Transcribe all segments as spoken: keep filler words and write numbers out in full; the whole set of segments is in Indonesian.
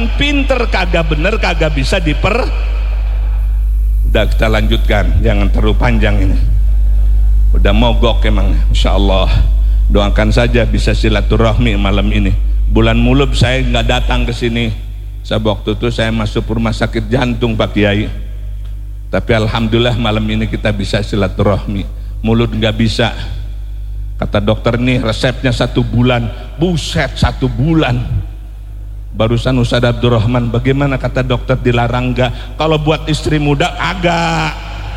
mengatakan pinter kagak bener kagak bisa diper. Udah kita lanjutkan, jangan terlalu panjang ini. Udah mogok emang. Insya Allah doakan saja bisa silaturahmi malam ini. Bulan Mulud saya nggak datang ke sini. Sebab waktu itu saya masuk rumah sakit jantung Pak Kiai. Tapi alhamdulillah malam ini kita bisa silaturahmi. Mulud nggak bisa. Kata dokter nih resepnya satu bulan. Buset, satu bulan. Barusan Ustaz Abdurrahman, bagaimana kata dokter, dilarang nggak? Kalau buat istri muda agak.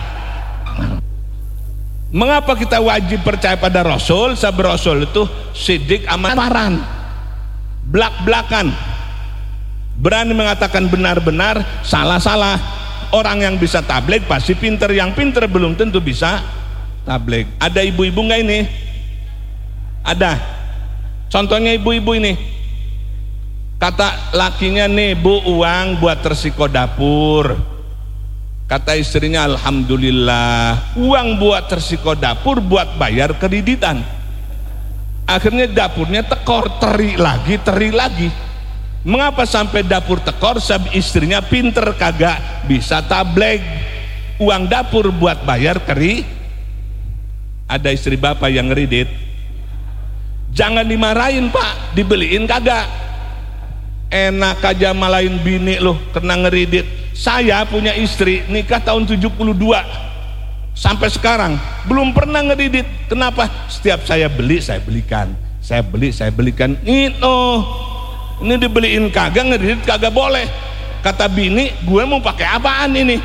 Mengapa kita wajib percaya pada Rasul? Sabr Rasul itu sidik amaran, belak-belakan, berani mengatakan benar-benar, salah-salah. Orang yang bisa tabligh pasti pinter, yang pinter belum tentu bisa tabligh. Ada ibu-ibu nggak ini? Ada. Contohnya ibu-ibu ini, kata lakinya nih, bu uang buat tersiko dapur. Kata istrinya, alhamdulillah, uang buat tersiko dapur buat bayar kreditan. Akhirnya dapurnya tekor, teri lagi, teri lagi. Mengapa sampai dapur tekor? Sebab istrinya pinter kagak bisa tabligh. Uang dapur buat bayar keri. Ada istri bapak yang ngeridit, jangan dimarahin pak, dibeliin kagak. Enak aja malahin bini loh kena ngeridit. Saya punya istri nikah tahun tujuh puluh dua sampai sekarang belum pernah ngeridit. Kenapa? Setiap saya beli saya belikan, saya beli saya belikan. Ini oh, ini dibeliin kagak, ngeridit kagak boleh. Kata bini, gue mau pakai apaan ini?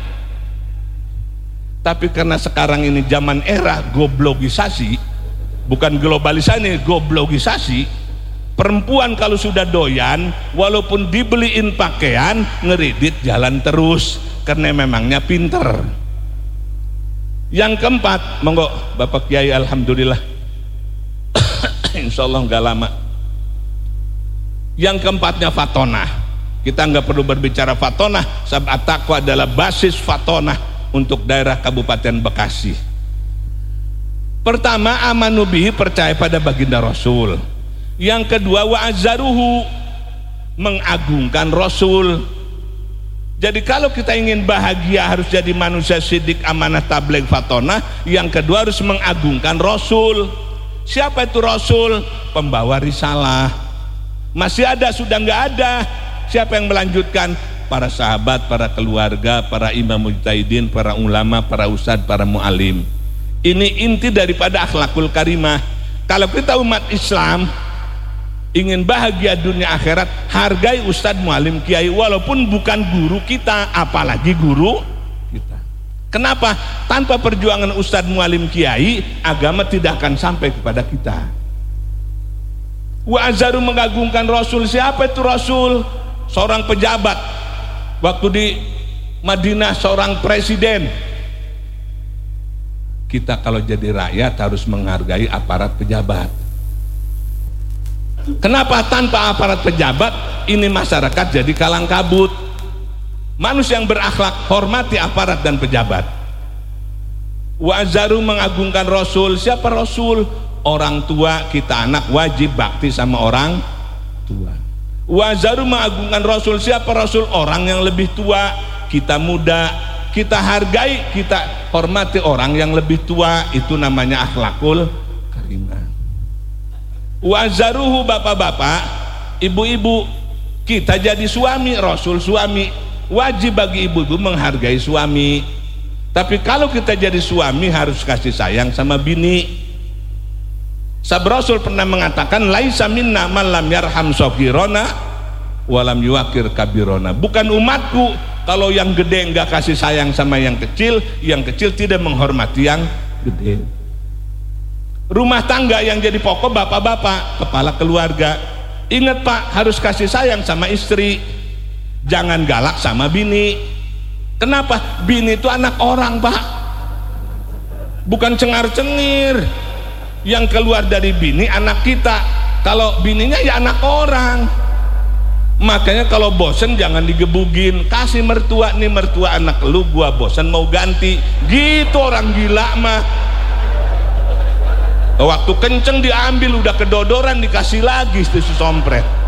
Tapi karena sekarang ini zaman era goblogisasi, bukan globalisasi, goblogisasi. Perempuan kalau sudah doyan, walaupun dibeliin pakaian, ngeridit jalan terus karena memangnya pinter. Yang keempat, monggo Bapak Kiai, alhamdulillah. Insya Allah nggak lama. Yang keempatnya fatonah. Kita nggak perlu berbicara fatonah, sebab at-taqwa adalah basis fatonah untuk daerah Kabupaten Bekasi. Pertama, amanubihi, percaya pada baginda Rasul. Yang kedua, wa'azzaruhu, mengagungkan Rasul. Jadi kalau kita ingin bahagia harus jadi manusia sidik, amanah, tabligh, fatonah. Yang kedua harus mengagungkan Rasul. Siapa itu Rasul? Pembawa risalah. Masih ada, sudah nggak ada. Siapa yang melanjutkan? Para sahabat, para keluarga, para imam mujtahidin, para ulama, para ustadz, para mu'alim. Ini inti daripada akhlakul karimah. Kalau kita umat Islam ingin bahagia dunia akhirat, hargai ustadz, mualim, kiai, walaupun bukan guru kita, apalagi guru kita. Kenapa? Tanpa perjuangan ustadz, mualim, kiai, agama tidak akan sampai kepada kita. Wa azharu, mengagungkan Rasul. Siapa itu Rasul? Seorang pejabat. Waktu di Madinah seorang presiden. Kita kalau jadi rakyat harus menghargai aparat pejabat. Kenapa? Tanpa aparat pejabat ini masyarakat jadi kalang kabut. Manusia yang berakhlak hormati aparat dan pejabat. Wa azharu, mengagungkan Rasul. Siapa Rasul? Orang tua kita, anak wajib bakti sama orang tua. Wa azharu, mengagungkan Rasul. Siapa Rasul? Orang yang lebih tua. Kita muda, kita hargai, kita hormati orang yang lebih tua. Itu namanya akhlakul karimah. Wazaruhu, bapak-bapak, ibu-ibu, kita jadi suami, Rasul suami. Wajib bagi ibu-ibu menghargai suami. Tapi kalau kita jadi suami harus kasih sayang sama bini. Sabr Rasul pernah mengatakan, laisa minna man lam yarham saghirana walam yuwaqir kabirona. Bukan umatku kalau yang gede enggak kasih sayang sama yang kecil, yang kecil tidak menghormati yang gede. Rumah tangga yang jadi pokok bapak-bapak, kepala keluarga. Ingat pak, harus kasih sayang sama istri, jangan galak sama bini. Kenapa? Bini itu anak orang pak, bukan cengar-cengir. Yang keluar dari bini anak kita, kalau bininya ya anak orang. Makanya kalau bosen jangan digebugin, kasih mertua, nih mertua anak lu, gua bosen mau ganti. Gitu orang gila mah. Waktu kenceng diambil, udah kedodoran dikasih lagi susu sompret.